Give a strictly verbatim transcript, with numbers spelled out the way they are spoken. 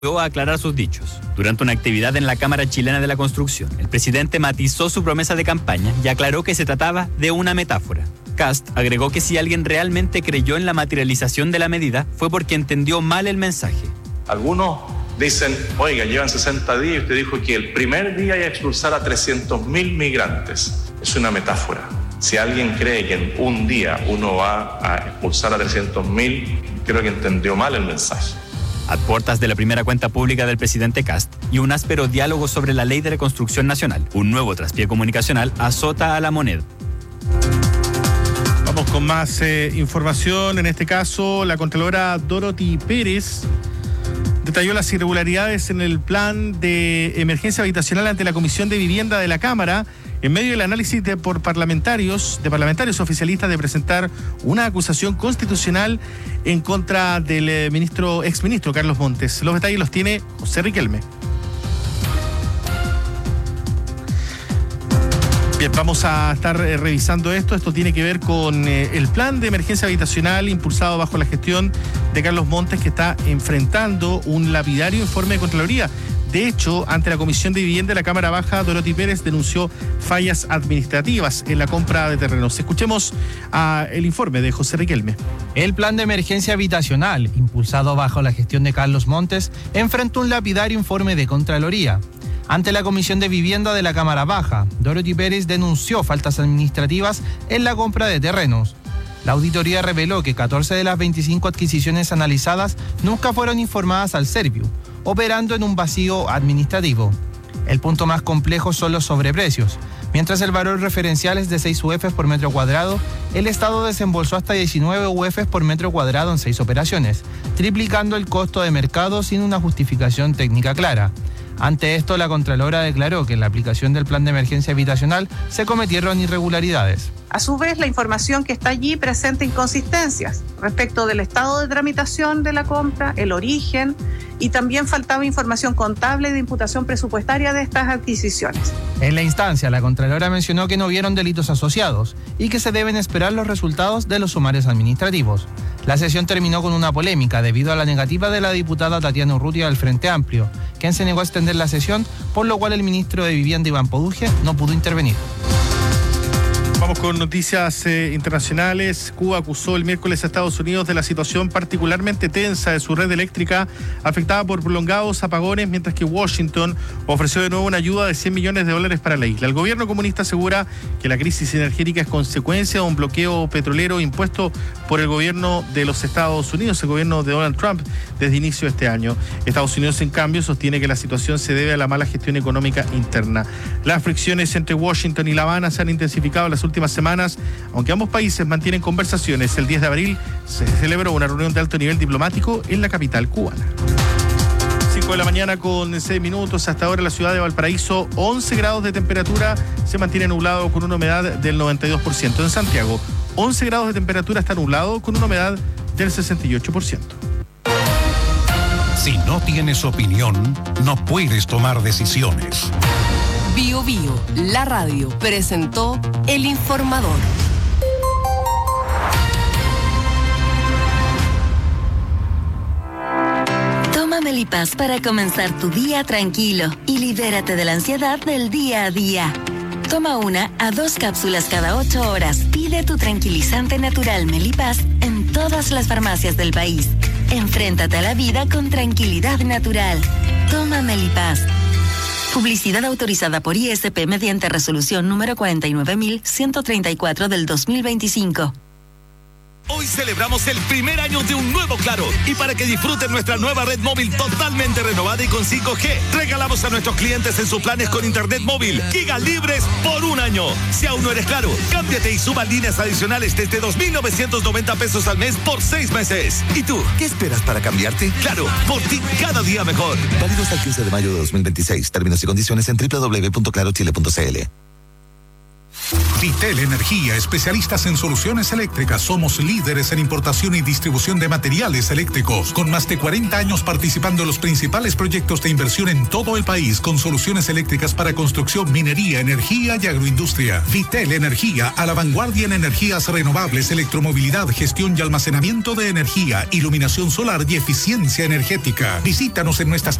a aclarar sus dichos. Durante una actividad en la Cámara Chilena de la Construcción, el presidente matizó su promesa de campaña y aclaró que se trataba de una metáfora. Kast agregó que si alguien realmente creyó en la materialización de la medida fue porque entendió mal el mensaje. Algunos dicen, oiga, llevan sesenta días y usted dijo que el primer día iba a expulsar a trescientos mil migrantes. Es una metáfora. Si alguien cree que en un día uno va a expulsar a trescientos mil, creo que entendió mal el mensaje. A puertas de la primera cuenta pública del presidente Kast y un áspero diálogo sobre la ley de reconstrucción nacional, un nuevo traspié comunicacional azota a la moneda. Vamos con más eh, información. En este caso, la contralora Dorothy Pérez detalló las irregularidades en el plan de emergencia habitacional ante la Comisión de Vivienda de la Cámara, en medio del análisis de por parlamentarios, de parlamentarios oficialistas de presentar una acusación constitucional en contra del eh, ministro, exministro Carlos Montes. Los detalles los tiene José Riquelme. Bien, vamos a estar eh, revisando esto. Esto tiene que ver con eh, el plan de emergencia habitacional impulsado bajo la gestión de Carlos Montes, que está enfrentando un lapidario informe de Contraloría. De hecho, ante la Comisión de Vivienda de la Cámara Baja, Dorothy Pérez denunció fallas administrativas en la compra de terrenos. Escuchemos uh, el informe de José Riquelme. El plan de emergencia habitacional, impulsado bajo la gestión de Carlos Montes, enfrentó un lapidario informe de Contraloría. Ante la Comisión de Vivienda de la Cámara Baja, Dorothy Pérez denunció faltas administrativas en la compra de terrenos. La auditoría reveló que catorce de las veinticinco adquisiciones analizadas nunca fueron informadas al Serviu, operando en un vacío administrativo. El punto más complejo son los sobreprecios. Mientras el valor referencial es de seis U Fs por metro cuadrado, el Estado desembolsó hasta diecinueve U Fs por metro cuadrado en seis operaciones, triplicando el costo de mercado sin una justificación técnica clara. Ante esto, la Contralora declaró que en la aplicación del plan de emergencia habitacional se cometieron irregularidades. A su vez, la información que está allí presenta inconsistencias respecto del estado de tramitación de la compra, el origen, y también faltaba información contable y de imputación presupuestaria de estas adquisiciones. En la instancia, la Contralora mencionó que no vieron delitos asociados y que se deben esperar los resultados de los sumarios administrativos. La sesión terminó con una polémica debido a la negativa de la diputada Tatiana Urrutia del Frente Amplio, quien se negó a extender la sesión, por lo cual el ministro de Vivienda, Iván Poduje, no pudo intervenir. Vamos con noticias eh, internacionales. Cuba acusó el miércoles a Estados Unidos de la situación particularmente tensa de su red eléctrica afectada por prolongados apagones, mientras que Washington ofreció de nuevo una ayuda de cien millones de dólares para la isla. El gobierno comunista asegura que la crisis energética es consecuencia de un bloqueo petrolero impuesto por el gobierno de los Estados Unidos, el gobierno de Donald Trump, desde inicio de este año. Estados Unidos, en cambio, sostiene que la situación se debe a la mala gestión económica interna. Las fricciones entre Washington y La Habana se han intensificado en las últimas últimas semanas, aunque ambos países mantienen conversaciones. El diez de abril se celebró una reunión de alto nivel diplomático en la capital cubana. cinco de la mañana con seis minutos. Hasta ahora en la ciudad de Valparaíso, once grados de temperatura, se mantiene nublado con una humedad del noventa y dos por ciento. En Santiago, once grados de temperatura, está nublado con una humedad del sesenta y ocho por ciento. Si no tienes opinión, no puedes tomar decisiones. Bio Bio, la radio, presentó El Informador. Toma Melipaz para comenzar tu día tranquilo y libérate de la ansiedad del día a día. Toma una a dos cápsulas cada ocho horas. Pide tu tranquilizante natural Melipaz en todas las farmacias del país. Enfréntate a la vida con tranquilidad natural. Toma Melipaz. Publicidad autorizada por I S P mediante resolución número cuarenta y nueve mil ciento treinta y cuatro del dos mil veinticinco. Hoy celebramos el primer año de un nuevo Claro, y para que disfruten nuestra nueva red móvil totalmente renovada y con cinco G, regalamos a nuestros clientes en sus planes con internet móvil gigas libres por un año. Si aún no eres Claro, cámbiate y suba líneas adicionales desde dos mil novecientos noventa pesos al mes por seis meses. ¿Y tú, qué esperas para cambiarte? Claro, por ti cada día mejor. Válido hasta el quince de mayo de dos mil veintiséis. Términos y condiciones en doble u doble u doble u punto claro chile punto c l. Vitel Energía, especialistas en soluciones eléctricas. Somos líderes en importación y distribución de materiales eléctricos, con más de cuarenta años participando en los principales proyectos de inversión en todo el país, con soluciones eléctricas para construcción, minería, energía y agroindustria. Vitel Energía, a la vanguardia en energías renovables, electromovilidad, gestión y almacenamiento de energía, iluminación solar y eficiencia energética. Visítanos en nuestras